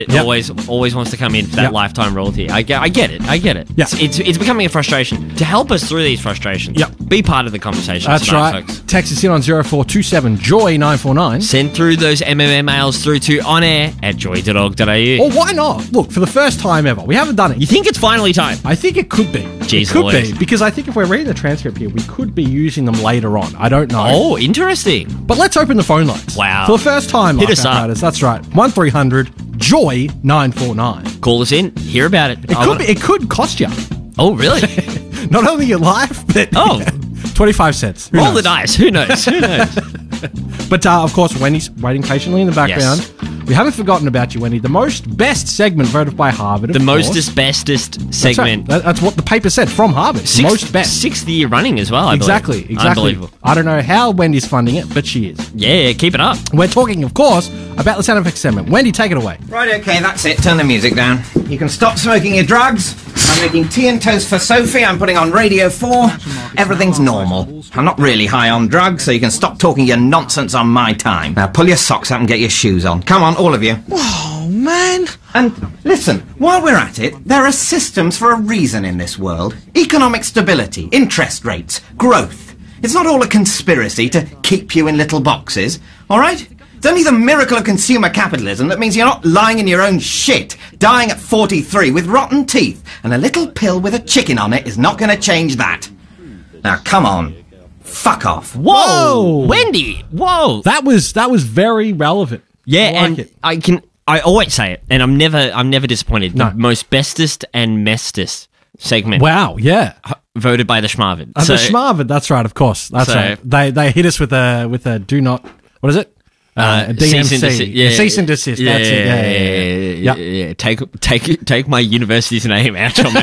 always wants to come in for that lifetime royalty. I get it. Yeah. It's becoming a frustration. To help us through these frustrations, be part of the conversation. That's tonight, right. folks. Text us in on 0427 Joy 949. Send through those MMA mails through to onair@joy.org.au. Or why not? Look, for the first time ever, we haven't done it. You think it's finally time? I think it could be. Jeez it could Louise. be, because I think if we're reading the transcript here, we could be using them later on. I don't know. Oh, interesting. But let's open the phone lines. Wow. For the first time, Hit us up. That's right. 1300 Joy 949. Call us in. Hear about it. It could cost you. Oh, really? Not only your life, but 25 cents. Who Roll knows? the dice. Who knows? But, of course, Wendy's waiting patiently in the background. Yes. We haven't forgotten about you, Wendy. The most best segment voted by Harvard. The most bestest segment. That's, right. That's what the paper said from Harvard. Most best. 6th year running as well, I Exactly. believe. Unbelievable. I don't know how Wendy's funding it, but she is. Yeah, keep it up. We're talking, of course, about the sound effects segment. Wendy, take it away. Right, okay, that's it. Turn the music down. You can stop smoking your drugs. I'm making tea and toast for Sophie. I'm putting on Radio 4. Everything's normal. I'm not really high on drugs, so you can stop talking your nonsense on my time. Now pull your socks up and get your shoes on. Come on, all of you. Oh, man. And listen, while we're at it, there are systems for a reason in this world. Economic stability, interest rates, growth. It's not all a conspiracy to keep you in little boxes, all right? It's only the miracle of consumer capitalism that means you're not lying in your own shit, dying at 43 with rotten teeth, and a little pill with a chicken on it is not going to change that. Now, come on. Fuck off. Whoa! Wendy! Whoa! That was very relevant. Yeah, I like and it. I always say it, and I'm never disappointed. No. The most bestest and mestest segment. Wow, yeah. Voted by the Schmarvid. The Schmarvid, that's right, of course. That's right. They hit us with a do not, what is it? A DMC. Cease and desist. Yeah, cease and desist. That's it. Yeah. Take my university's name out your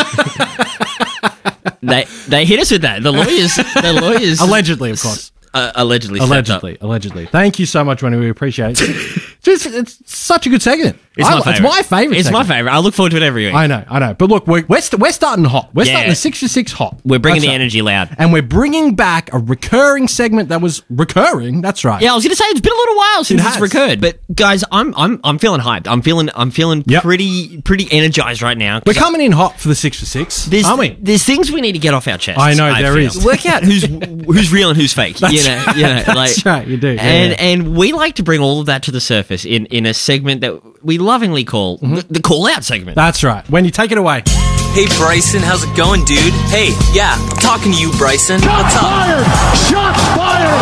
mouth. They hit us with that. The lawyers. Allegedly, of course. Allegedly. Thank you so much, Wendy. We appreciate it. It's such a good segment. It's my favourite. It's my favourite. It's my favourite. I look forward to it every week. I know. But look, we're starting hot. We're starting the 6 to 6 hot. We're bringing That's the right. energy loud. And we're bringing back a recurring segment that was recurring. That's right. Yeah, I was going to say it's been a little while since it's has. recurred, but guys, I'm feeling hyped. I'm feeling Yep. pretty energized right now. We're coming in hot for the 6 to 6, aren't we? There's things we need to get off our chest. I know, there is. Work out who's real and who's fake. That's you know, That's right, you do. And we like to bring all of that to the surface in a segment that we lovingly call the call out segment. That's right. When you take it away. Hey, Bryson, how's it going, dude? Hey, yeah, I'm talking to you, Bryson. What's up? Shots fired!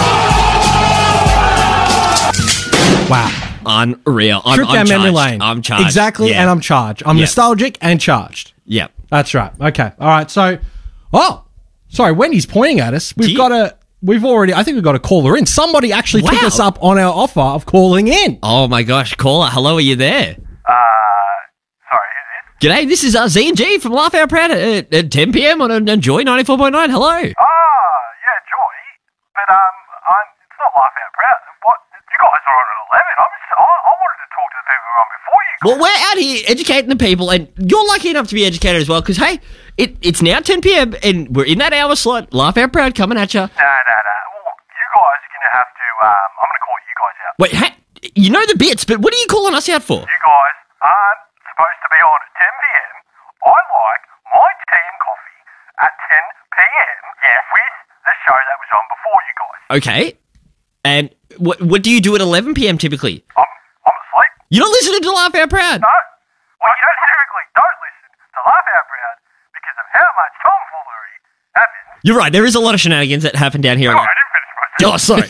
Wow. Unreal. Trip down memory lane. I'm charged. Exactly, Yeah. And I'm charged. I'm nostalgic and charged. Yeah. That's right. Okay. All right. So, sorry, Wendy's pointing at us. I think we've got a caller in. Somebody actually took Wow. us up on our offer of calling in. Oh my gosh, caller. Hello, are you there? Sorry, who's this? G'day, this is Z and G from Laugh Out Proud at 10 p.m. on Joy 94.9. Hello. Yeah, Joy. But, it's not Laugh Out Proud. What? You guys are on at 11. I wanted to talk to the people who were on before you guys. Well, we're out here educating the people, and you're lucky enough to be educated as well, because, hey, it's now 10 p.m., and we're in that hour slot. Laugh Out Proud coming at you. No. Well, you guys are going to have to, I'm going to call you guys out. Wait, hey, you know the bits, but what are you calling us out for? You guys aren't supposed to be on at 10 p.m. I like my tea and coffee at 10 p.m. Yes. With the show that was on before you guys. Okay. And what do you do at 11 p.m. typically? I'm asleep. You're not listening to Laugh Out Proud? No. Well, you typically don't listen to Laugh Out Proud because of how much tomfoolery happens. You're right, there is a lot of shenanigans that happen down here. Oh, I didn't finish my Oh, sorry.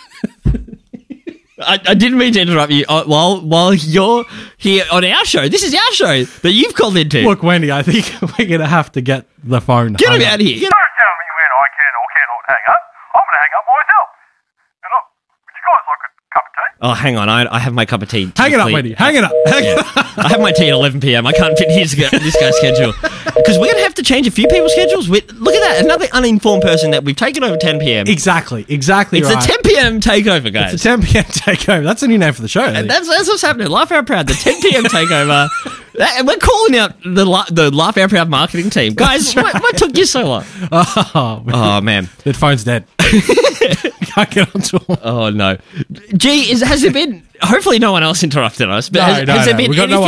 I didn't mean to interrupt you while you're here on our show. This is our show that you've called into. Look, Wendy, I think we're going to have to get the phone. Get him hung up. out of here. Don't tell me when I can or cannot hang up. I'm going to hang up myself. And would you guys like a cup of tea? Oh, hang on. I have my cup of tea. Hang it up, typically- Wendy. Hang it up. I have my tea at 11 p.m. I can't fit this guy's schedule. Because we're going to have to change a few people's schedules. Look at that. Another uninformed person that we've taken over 10 p.m. Exactly It's right. a 10 p.m. takeover, guys. It's a 10 p.m. takeover. That's a new name for the show. I And think. that's what's happening. Laugh Out Proud, the 10 p.m. takeover. And we're calling out the Laugh Out Proud marketing team. Guys, what took you so long? Oh, man. That phone's dead. Can't get onto him. Oh, no. Gee, has there been hopefully no one else interrupted us. But No, has there been we got no anything